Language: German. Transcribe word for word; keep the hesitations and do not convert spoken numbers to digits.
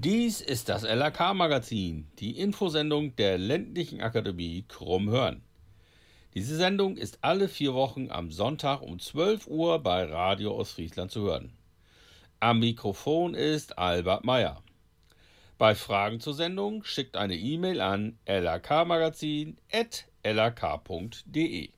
Dies ist das L A K-Magazin, die Infosendung der ländlichen Akademie Krummhörn. Diese Sendung ist alle vier Wochen am Sonntag um zwölf Uhr bei Radio Ostfriesland zu hören. Am Mikrofon ist Albert Meyer. Bei Fragen zur Sendung schickt eine E-Mail an l a k magazin at l a k punkt d e.